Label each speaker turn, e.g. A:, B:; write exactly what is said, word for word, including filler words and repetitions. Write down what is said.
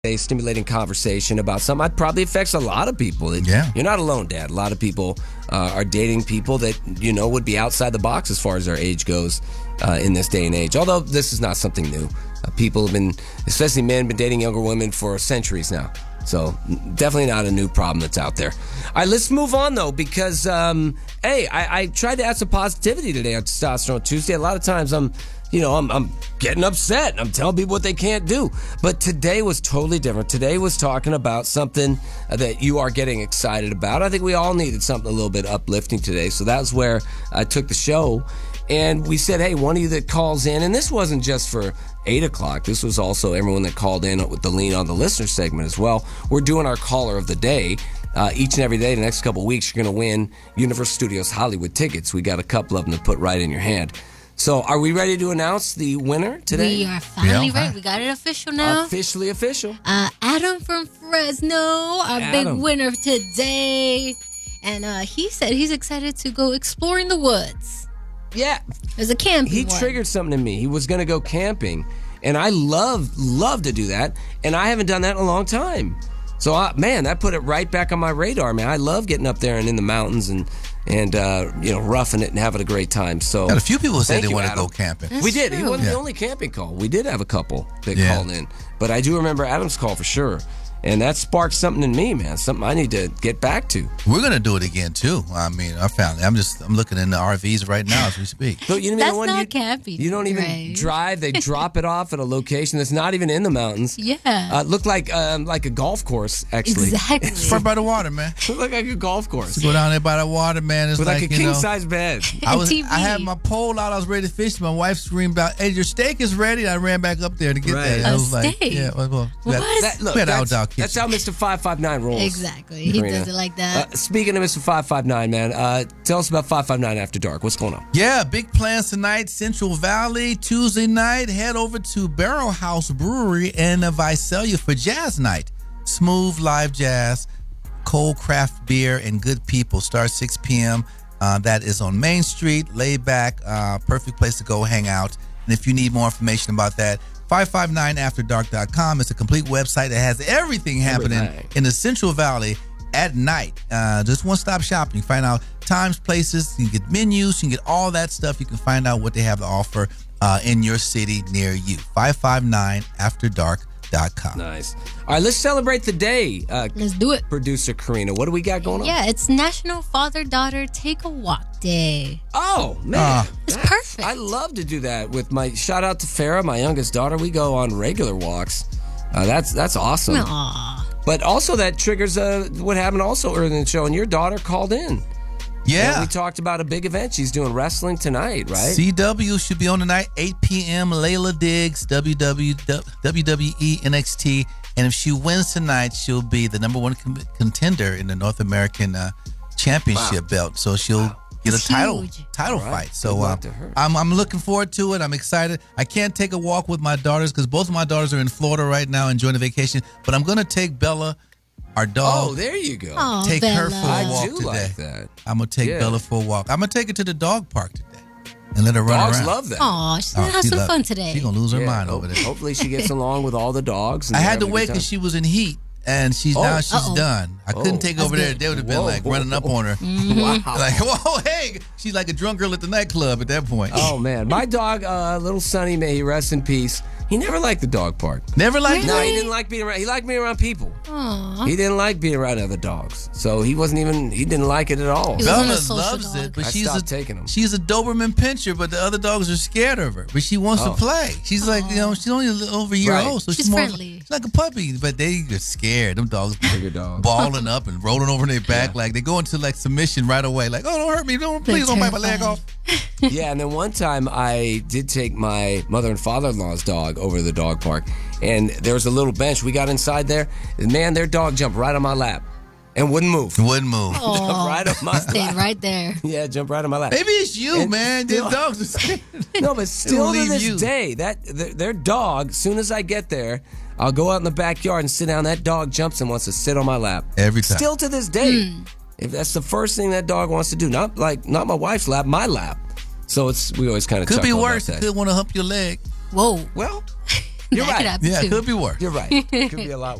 A: a stimulating conversation about something that probably affects a lot of people. It,
B: Yeah.
A: You're not alone, Dad. A lot of people uh, are dating people that, you know, would be outside the box as far as their age goes uh, in this day and age. Although this is not something new. Uh, people have been, especially men, been dating younger women for centuries now. So definitely not a new problem that's out there. All right, let's move on, though, because, um, hey, I, I tried to add some positivity today on Testosterone Tuesday. A lot of times I'm, you know, I'm, I'm getting upset. I'm telling people what they can't do. But today was totally different. Today was talking about something that you are getting excited about. I think we all needed something a little bit uplifting today. So that's where I took the show. And we said, hey, one of you that calls in, and this wasn't just for eight o'clock. This was also everyone that called in with the Lean on the Listener segment as well. We're doing our caller of the day. Uh, each and every day, the next couple of weeks, you're going to win Universal Studios Hollywood tickets. We got a couple of them to put right in your hand. So are we ready to announce the winner today?
C: We are finally
B: Yeah.
C: ready. We got it official now.
A: Officially official.
C: Uh, Adam from Fresno, our
A: Adam.
C: big winner today. And uh, he said he's excited to go exploring the woods.
A: Yeah.
C: There's a camping
A: He
C: one.
A: triggered something in me. He was going to go camping. And I love, love to do that. And I haven't done that in a long time. So, uh, man, that put it right back on my radar, man. I love getting up there and in the mountains and, and uh, you know, roughing it and having a great time. So,
B: Got a few people said
A: Thank
B: they
A: you,
B: want to
A: Adam.
B: go camping.
C: That's
A: we did. He
C: true.
A: wasn't
B: Yeah.
A: the only camping call. We did have a couple that
B: Yeah.
A: called in. But I do remember Adam's call for sure. And that sparked something in me, man. Something I need to get back to.
B: We're gonna do it again too. I mean, I found it. I'm just I'm looking in the R Vs right now as we speak.
A: So you know
C: That's
A: the one
C: not
A: you,
C: camping,
A: You don't even
C: right?
A: drive. They drop it off at a location that's not even in the mountains.
C: Yeah.
A: Uh, looked like um, like a golf course, actually.
C: Exactly.
B: It's right by the water, man.
A: Looked like a golf course.
B: To go down there by the water, man. It's
A: With like,
B: like,
A: a
B: you know,
A: king size bed.
B: I was
C: T V.
B: I had my pole out. I was ready to fish. My wife screamed out, "Hey, your steak is ready!" I ran back up there to get
A: Right.
B: that.
A: A
B: I was like,
C: steak?
B: "Yeah, well, well,
C: What?
B: that-
A: That, look,
B: we had
A: that's,
B: outdoor kitchen.
A: that's how Mister five five nine rolls.
C: Exactly. He
A: Karina.
C: does it like that.
A: Uh, speaking of Mister five five nine, man, uh, tell us about five five nine After Dark. What's going on?
B: Yeah, big plans tonight. Central Valley, Tuesday night. Head over to Barrel House Brewery in Visalia for jazz night. Smooth live jazz, cold craft beer, and good people. Starts six p.m. Uh, that is on Main Street. Laid back, uh, perfect place to go hang out. And if you need more information about that, five five nine after dark dot com. It's a complete website that has everything happening
A: Everything.
B: in the Central Valley at night. Uh, just one-stop shopping. You can find out times, places, you can get menus, you can get all that stuff. You can find out what they have to offer uh, in your city near you. five five nine after dark dot com.
A: Nice. All right, let's celebrate the day. Uh,
C: Let's do it.
A: producer Karina, what do we got going on?
C: Yeah, it's National Father-Daughter Take a Walk Day.
A: Oh, man.
B: Ah.
C: It's
A: That's-
C: perfect.
A: I love to do that with my, shout out to Farah, my youngest daughter. We go on regular walks. Uh, that's that's awesome.
C: Aw.
A: But also that triggers uh, what happened also earlier in the show, and your daughter called in.
B: Yeah.
A: And we talked about a big event. She's doing wrestling tonight, right?
B: C W should be on tonight, eight p.m. Layla Diggs, W W E N X T. And if she wins tonight, she'll be the number one com- contender in the North American uh, Championship belt. So she'll get a
C: That's
B: title
C: huge.
B: title
A: All right.
B: fight. So
A: Good luck
B: uh,
A: to her.
B: I'm I'm looking forward to it. I'm excited. I can't take a walk with my daughters because both of my daughters are in Florida right now enjoying a vacation. But I'm gonna take Bella, our dog.
A: Oh, there you go.
C: Aw,
B: Take her
C: Bella.
B: for a
A: I
B: walk
A: do
B: today.
A: like that.
B: I'm gonna take
A: Yeah.
B: Bella for a walk. I'm gonna take her to the dog park today and let her run
A: Dogs
B: around.
A: love that.
C: Aw, she's
B: Oh,
C: gonna have
B: she
C: some
B: love-
C: fun today.
B: She gonna lose her
A: Yeah,
B: mind
A: hope-
B: over there.
A: Hopefully she gets along with all the dogs. And
B: I
A: they're
B: had to
A: having a
B: wait
A: good time.
B: because she was in heat, and she's
A: Oh.
B: now she's
C: Uh-oh.
B: done. I couldn't
A: Oh.
B: take
C: That's
B: over there.
C: good.
B: They would have been
A: Whoa.
B: like running up on her,
A: Wow.
B: like, "Whoa, hey!" She's like a drunk girl at the nightclub at that point.
A: Oh, man. My dog, uh, little Sonny, may he rest in peace. He never liked the dog park.
B: Never like
A: No,
B: that.
A: he didn't like being around. He liked being around people.
C: Aw.
A: He didn't like being around other dogs. So he wasn't even, he didn't like it at all.
C: He wasn't
B: Bella
C: a social
B: loves
C: dog.
B: it, but
A: I
B: she's a
A: stopped taking 'em.
B: she's a Doberman Pinscher, but the other dogs are scared of her. But she wants
A: Oh.
B: to play. She's like, you know, she's only a little over a year
A: Right.
B: old, so she's,
C: She's
B: more
C: friendly.
B: She's like a puppy, but they are scared. Them dogs
A: Bigger dog.
B: balling up and rolling over their back,
A: Yeah.
B: like they go into like submission right away. Like, oh, don't hurt me, don't please don't bite my leg off.
A: Yeah, and then one time I did take my mother and father-in-law's dog over to the dog park, and there was a little bench. We got inside there, and man, their dog jumped right on my lap and wouldn't move.
B: Wouldn't move.
C: Aw.
A: right on my
C: Stayed
A: lap.
C: right there.
A: Yeah, jumped right on my lap.
B: Maybe it's you,
A: And
B: man.
A: still-
B: These dogs are scared.
A: No, but still to
B: leave
A: this
B: you.
A: day, that th- their dog, as soon as I get there, I'll go out in the backyard and sit down. That dog jumps and wants to sit on my lap.
B: Every time.
A: Still to this day. If that's the first thing that dog wants to do, not like not my wife's lap, my lap. So it's we always kind of
B: Could be
A: chuckle about
B: worse.
A: that.
B: Could want to hump your leg.
C: Whoa.
A: Well, You're
C: That could
A: right.
C: happen
B: Yeah,
C: too.
B: it could be worse.
A: You're right. Could be a lot